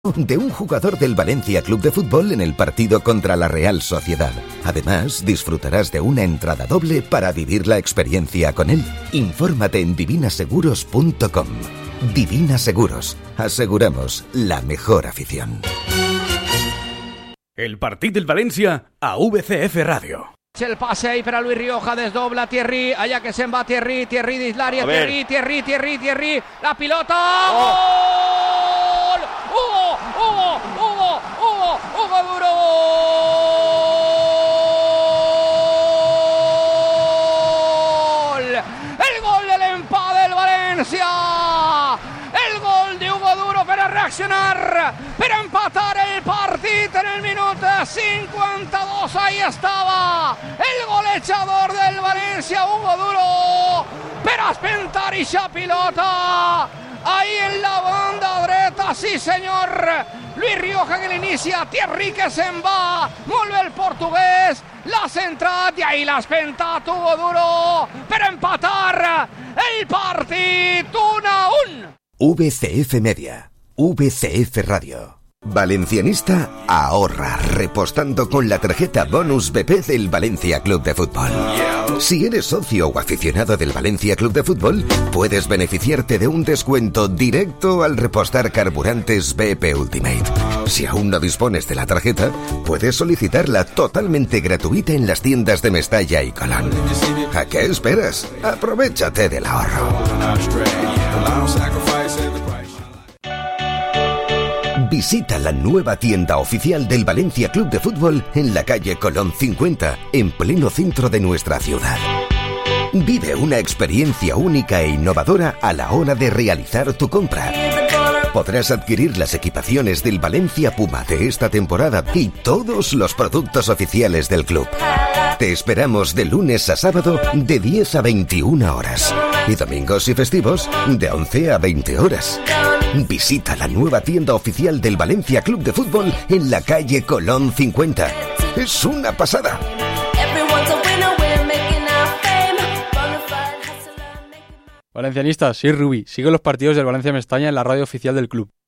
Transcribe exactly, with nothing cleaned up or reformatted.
de un jugador del Valencia Club de Fútbol en el partido contra la Real Sociedad. Además, disfrutarás de una entrada doble para vivir la experiencia con él. Infórmate en divina seguros punto com. Divina Seguros. Aseguramos la mejor afición. El partit del València a V C F Ràdio. El pase ahí para Luis Rioja, desdobla Thierry, allá que se va Thierry, Thierry de Islaria, Thierry, Thierry, Thierry, Thierry, la pilota, ¡gol! ¡Hugo, Hugo, Hugo, Hugo, Hugo Duro! ¡Gol! El gol del empate del Valencia, el gol de Hugo Duro para reaccionar, para empatar el partido en el minuto cincuenta y dos, ahí estaba el golejador del Valencia, Hugo Duro, per aspentar ixa pilota, ahí en la banda dreta, sí señor, Luis Rioja que l'inicia, Thierry que se'n va, molt bé el portuguès, l'ha centrat i ahí l'ha aspentat Hugo Duro per empatar el partit uno a uno. V C F Media, V C F Radio. Valencianista ahorra repostando con la tarjeta Bonus B P del Valencia Club de Fútbol. Si eres socio o aficionado del Valencia Club de Fútbol, puedes beneficiarte de un descuento directo al repostar carburantes B P Ultimate. Si aún no dispones de la tarjeta, puedes solicitarla totalmente gratuita en las tiendas de Mestalla y Colón. ¿A qué esperas? Aprovéchate del ahorro. Visita la nueva tienda oficial del Valencia Club de Fútbol en la calle Colón cincuenta, en pleno centro de nuestra ciudad. Vive una experiencia única e innovadora a la hora de realizar tu compra. Podrás adquirir las equipaciones del Valencia Puma de esta temporada y todos los productos oficiales del club. Te esperamos de lunes a sábado de diez a veintiuna horas y domingos y festivos de once a veinte horas. Visita la nueva tienda oficial del Valencia Club de Fútbol en la calle Colón cincuenta. Es una pasada. Valencianistas, soy Rubi. Sigue los partidos del Valencia Mestalla en la radio oficial del club.